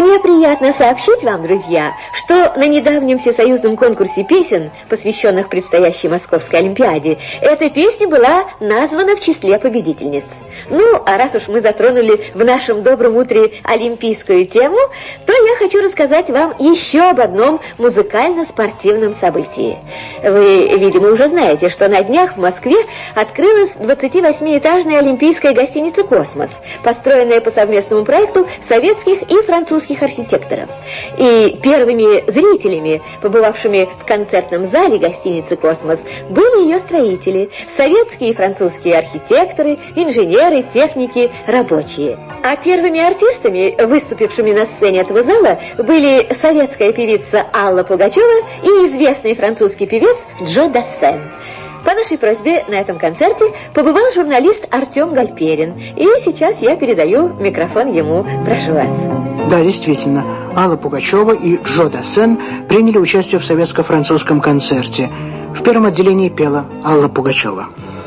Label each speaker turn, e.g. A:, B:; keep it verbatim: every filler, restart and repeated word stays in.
A: Мне приятно сообщить вам, друзья, что на недавнем всесоюзном конкурсе песен, посвященных предстоящей Московской Олимпиаде, эта песня была названа в числе победительниц. Ну, а раз уж мы затронули в нашем добром утре олимпийскую тему, то я хочу рассказать вам еще об одном музыкально-спортивном событии. Вы, видимо, уже знаете, что на днях в Москве открылась двадцативосьмиэтажная олимпийская гостиница «Космос», построенная по совместному проекту советских и французских архитекторов. И первыми зрителями, побывавшими в концертном зале гостиницы «Космос», были ее строители, советские и французские архитекторы, инженеры, техники, рабочие. А первыми артистами, выступившими на сцене этого зала, были советская певица Алла Пугачева и известный французский певец Джо Дассен. По нашей просьбе на этом концерте побывал журналист Артем Гальперин. И сейчас я передаю микрофон ему. Прошу вас.
B: Да, действительно, Алла Пугачева и Джо Дассен приняли участие в советско-французском концерте. В первом отделении пела Алла Пугачева.